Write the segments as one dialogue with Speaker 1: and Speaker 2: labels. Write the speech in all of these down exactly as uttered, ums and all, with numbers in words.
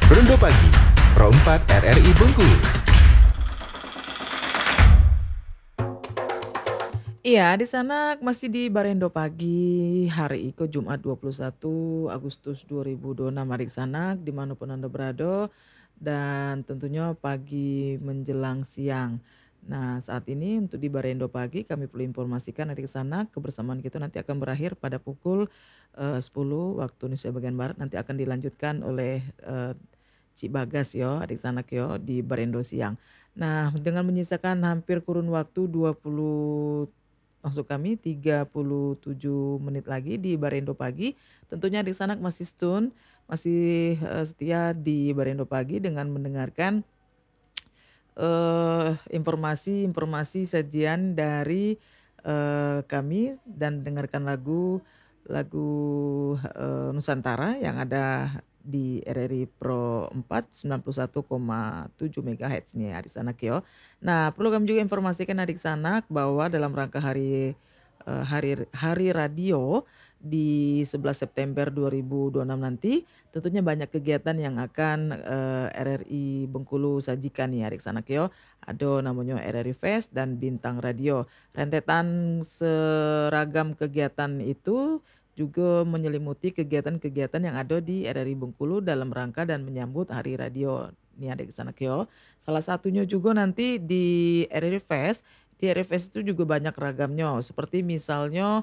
Speaker 1: Rondo Pagi, Pro empat R R I Bengkulu.
Speaker 2: Iya, di sana masih di Barendo Pagi, hari Iko Jumat dua puluh satu Agustus dua ribu dua puluh enam adik sanak dimanapun Anda berada dan tentunya pagi menjelang siang. Nah saat ini untuk di Barendo Pagi kami perlu informasikan adik sanak kebersamaan kita nanti akan berakhir pada pukul eh, sepuluh waktu Indonesia bagian Barat, nanti akan dilanjutkan oleh eh, Cik Bagas yo adik sanak yo di Barendo siang. Nah dengan menyisakan hampir kurun waktu dua puluh maksud kami tiga puluh tujuh menit lagi di Barendo Pagi. Tentunya adik sanak masih stun, masih eh, setia di Barendo Pagi dengan mendengarkan eh, informasi-informasi sajian dari eh, kami dan dengarkan lagu lagu eh, Nusantara yang ada di R R I Pro empat sembilan puluh satu koma tujuh megahertz nih adik sanak yo. Nah, perlu kami juga informasikan adik sanak bahwa dalam rangka hari eh, hari hari radio di sebelas September dua ribu dua puluh enam nanti tentunya banyak kegiatan yang akan eh, R R I Bengkulu sajikan nih adik sanak yo. Ada namanya R R I Fest dan Bintang Radio. Rentetan seragam kegiatan itu juga menyelimuti kegiatan-kegiatan yang ada di R R I Bengkulu dalam rangka dan menyambut Hari Radio. Nih adik sanak yo. Salah satunya juga nanti di R R I Fest. Di R R I Fest itu juga banyak ragamnya. Seperti misalnya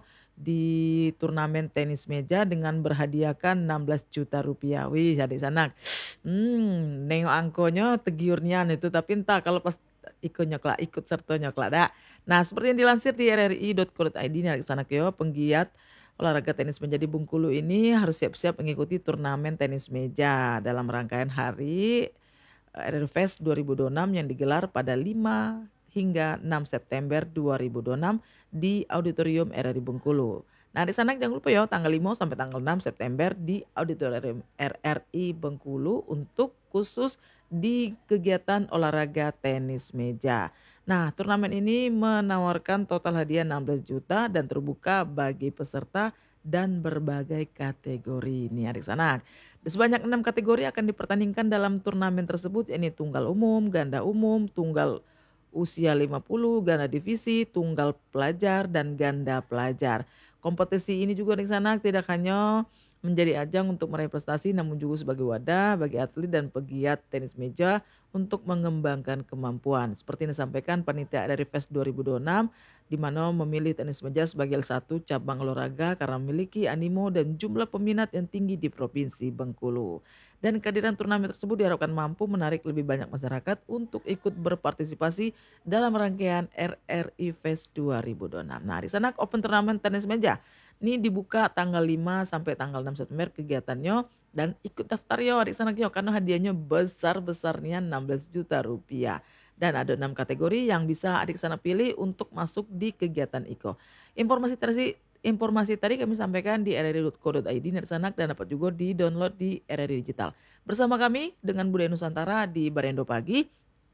Speaker 2: di turnamen tenis meja dengan berhadiahkan enam belas juta rupiah. Wih adik sanak. Hmm, nengok angkonya tegiurnya itu. Tapi entah kalau pas ikut nyokla, ikut serta nyokla dak. Nah seperti yang dilansir di r r i dot co dot i d nih adik sanak yo. Penggiat olahraga tenis meja di Bengkulu ini harus siap-siap mengikuti turnamen tenis meja dalam rangkaian hari R R Fest dua ribu dua puluh enam yang digelar pada lima hingga enam September dua ribu dua puluh enam di Auditorium R R I Bengkulu. Nah di sana jangan lupa ya tanggal lima sampai tanggal enam September di Auditorium R R I Bengkulu untuk khusus di kegiatan olahraga tenis meja. Nah, turnamen ini menawarkan total hadiah enam belas juta dan terbuka bagi peserta dan berbagai kategori. Nih adik sanak. Sebanyak enam kategori akan dipertandingkan dalam turnamen tersebut, yakni tunggal umum, ganda umum, tunggal usia lima puluh, ganda divisi, tunggal pelajar, dan ganda pelajar. Kompetisi ini juga adik sanak tidak hanya menjadi ajang untuk meraih prestasi namun juga sebagai wadah bagi atlet dan pegiat tenis meja untuk mengembangkan kemampuan. Seperti yang disampaikan panitia dari Fest dua ribu dua puluh enam di mana memilih tenis meja sebagai salah satu cabang olahraga karena memiliki animo dan jumlah peminat yang tinggi di Provinsi Bengkulu. Dan kehadiran turnamen tersebut diharapkan mampu menarik lebih banyak masyarakat untuk ikut berpartisipasi dalam rangkaian R R I Fest dua ribu dua puluh enam. Nah, di sana Open Turnamen Tenis Meja ini dibuka tanggal lima sampai tanggal enam September kegiatannya dan ikut daftar yo adik sanak yo karena hadiahnya besar-besarnya enam belas juta rupiah. Dan ada enam kategori yang bisa adik sanak pilih untuk masuk di kegiatan Iko. Informasi tadi Informasi tadi kami sampaikan di r r i dot co dot i d adik sanak dan dapat juga di-download di R R I Digital. Bersama kami dengan Budaya Nusantara di Barendo Pagi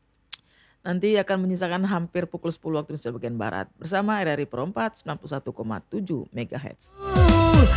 Speaker 2: nanti akan menyisakan hampir pukul sepuluh waktu Indonesia bagian Barat bersama R R I Pro empat sembilan puluh satu koma tujuh megahertz.